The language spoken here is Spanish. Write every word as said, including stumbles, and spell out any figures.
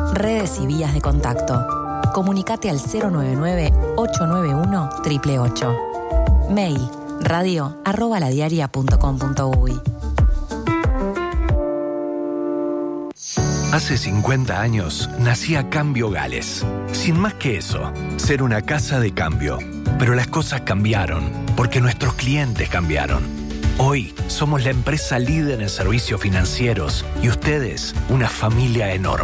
Redes y vías de contacto. Comunicate al cero nueve nueve, ocho nueve uno, ocho ocho ocho. Mail radio arroba ladiaria punto com punto uy. Hace cincuenta años nacía Cambio Gales. Sin más que eso, ser una casa de cambio. Pero las cosas cambiaron, porque nuestros clientes cambiaron. Hoy somos la empresa líder en servicios financieros y ustedes una familia enorme.